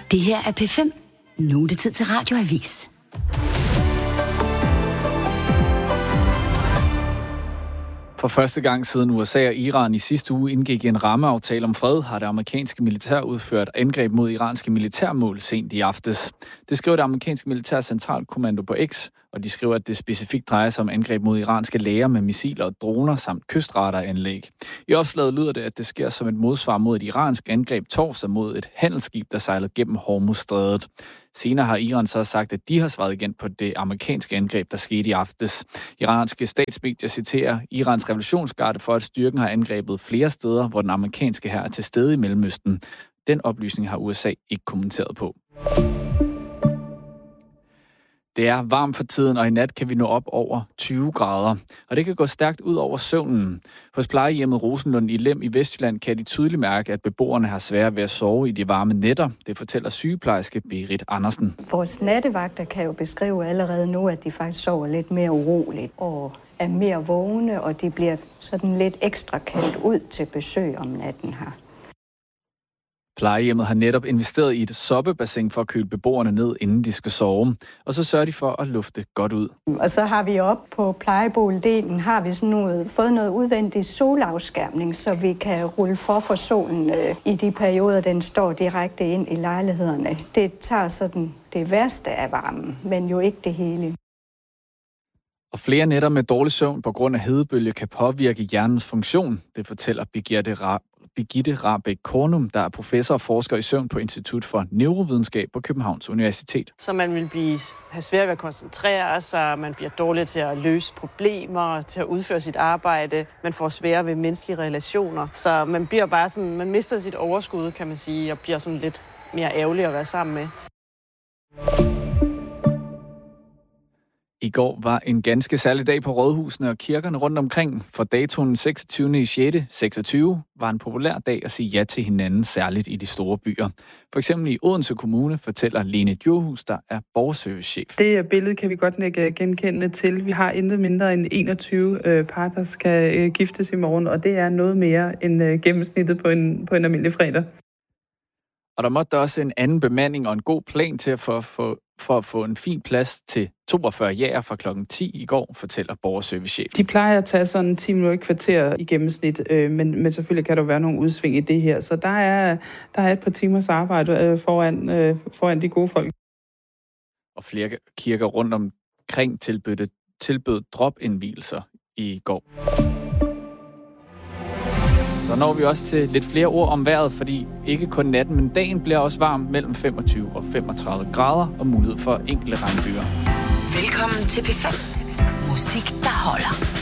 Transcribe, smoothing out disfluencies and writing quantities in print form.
Det her er P5. Nu er det tid til Radioavis. For første gang siden USA og Iran i sidste uge indgik en rammeaftale om fred, har det amerikanske militær udført angreb mod iranske militærmål sent i aftes. Det skriver det amerikanske militær centralkommando på X, og de skriver, at det specifikt drejer sig om angreb mod iranske læger med missiler og droner samt kystradaranlæg. I opslaget lyder det, at det sker som et modsvar mod et iransk angreb torsdag mod et handelsskib, der sejlede gennem Hormuzstrædet. Senere har Iran så sagt, at de har svaret igen på det amerikanske angreb, der skete i aftes. Iranske statsmedier citerer Irans revolutionsgarde for, at styrken har angrebet flere steder, hvor den amerikanske hær er til stede i Mellemøsten. Den oplysning har USA ikke kommenteret på. Det er varmt for tiden, og i nat kan vi nå op over 20 grader. Og det kan gå stærkt ud over søvnen. Hos plejehjemmet Rosenlund i Lem i Vestjylland kan de tydeligt mærke, at beboerne har svært ved at sove i de varme nætter. Det fortæller sygeplejerske Berit Andersen. Vores nattevagter kan jo beskrive allerede nu, at de faktisk sover lidt mere uroligt og er mere vågne, og de bliver sådan lidt ekstra kaldt ud til besøg om natten her. Plejehjemmet har netop investeret i et soppebassin for at køle beboerne ned, inden de skal sove. Og så sørger de for at lufte godt ud. Og så har vi op på plejeboligen har vi sådan fået noget udvendig solafskærmning, så vi kan rulle for solen i de perioder, den står direkte ind i lejlighederne. Det tager sådan det værste af varmen, men jo ikke det hele. Og flere nætter med dårlig søvn på grund af hedebølge kan påvirke hjernens funktion. Det fortæller Birgitte Rabeck Kornum, der er professor og forsker i søvn på Institut for Neurovidenskab på Københavns Universitet. Så man vil have svært ved at koncentrere sig, man bliver dårlig til at løse problemer, til at udføre sit arbejde, man får svære ved menneskelige relationer. Så man bliver bare sådan, man mister sit overskud, kan man sige, og bliver sådan lidt mere ærgerlig at være sammen med. I går var en ganske særlig dag på rådhusene og kirkerne rundt omkring. For datoen 26. i 6. 26 var en populær dag at sige ja til hinanden, særligt i de store byer. For eksempel i Odense Kommune fortæller Lene Djurhus, der er borgerservicechef. Det billede kan vi godt ikke genkende til. Vi har intet mindre end 21 par, der skal giftes i morgen, og det er noget mere end gennemsnittet på en almindelig fredag. Og der måtte også en anden bemanding og en god plan til for at få en fin plads til 42 jæger fra klokken 10 i går, fortæller borgerservicechef. De plejer at tage sådan 10 minutter i kvarter i gennemsnit, men selvfølgelig kan der være nogle udsving i det her. Så der er et par timers arbejde foran de gode folk. Og flere kirker rundt omkring tilbød drop-indvielser i går. Så når vi også til lidt flere ord om vejret, fordi ikke kun natten, men dagen bliver også varm mellem 25 og 35 grader og mulighed for enkelte regnbyger. Velkommen til P5. Musik, der holder.